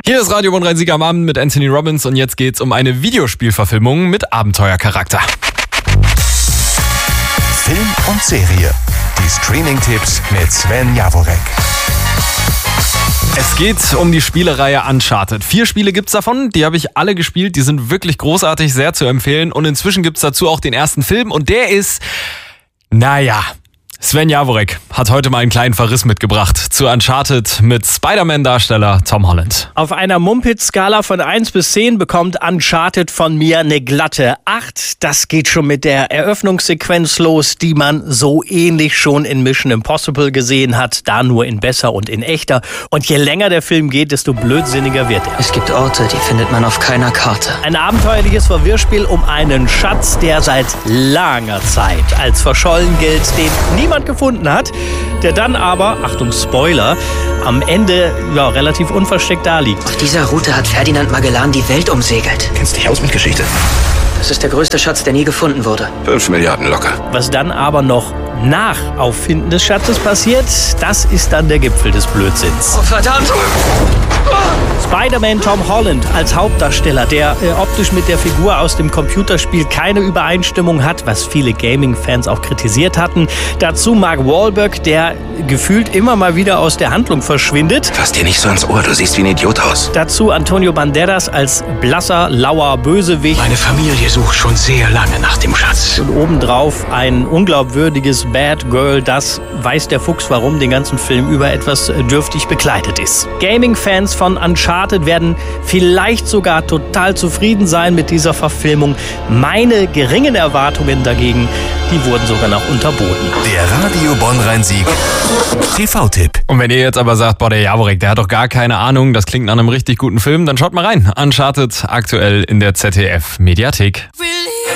Hier ist Radio Bonn-Rhein-Sieg am Abend mit Anthony Robbins und jetzt geht's um eine Videospielverfilmung mit Abenteuercharakter. Film und Serie. Die Streaming-Tipps mit Sven Jaworek. Es geht um die Spielereihe Uncharted. 4 Spiele gibt's davon, die habe ich alle gespielt, die sind wirklich großartig, sehr zu empfehlen. Und inzwischen gibt's dazu auch den ersten Film und der ist, Sven Jaworek hat heute mal einen kleinen Verriss mitgebracht zu Uncharted mit Spider-Man-Darsteller Tom Holland. Auf einer Mumpitz-Skala von 1 bis 10 bekommt Uncharted von mir eine glatte 8. Das geht schon mit der Eröffnungssequenz los, die man so ähnlich schon in Mission Impossible gesehen hat, da nur in besser und in echter. Und je länger der Film geht, desto blödsinniger wird er. Es gibt Orte, die findet man auf keiner Karte. Ein abenteuerliches Verwirrspiel um einen Schatz, der seit langer Zeit als verschollen gilt, den niemand gefunden hat, der dann aber, Achtung Spoiler, am Ende relativ unversteckt da liegt. Auf dieser Route hat Ferdinand Magellan die Welt umsegelt. Kennst dich aus mit Geschichte? Das ist der größte Schatz, der nie gefunden wurde. 5 Milliarden locker. Was dann aber noch nach Auffinden des Schatzes passiert, das ist dann der Gipfel des Blödsinns. Oh, verdammt! Spider-Man Tom Holland als Hauptdarsteller, der optisch mit der Figur aus dem Computerspiel keine Übereinstimmung hat, was viele Gaming-Fans auch kritisiert hatten. Dazu Mark Wahlberg, der gefühlt immer mal wieder aus der Handlung verschwindet. Fass dir nicht so ins Ohr, du siehst wie ein Idiot aus. Dazu Antonio Banderas als blasser, lauer Bösewicht. Meine Familie sucht schon sehr lange nach dem Schatz. Und obendrauf ein unglaubwürdiges Bad Girl, das, weiß der Fuchs warum, den ganzen Film über etwas dürftig bekleidet ist. Gaming-Fans von Uncharted werden vielleicht sogar total zufrieden sein mit dieser Verfilmung. Meine geringen Erwartungen dagegen, die wurden sogar noch unterboten. Der Radio Bonn-Rhein-Sieg TV-Tipp. Und wenn ihr jetzt aber sagt, der Jaworek, der hat doch gar keine Ahnung, das klingt nach einem richtig guten Film, dann schaut mal rein. Uncharted aktuell in der ZDF-Mediathek.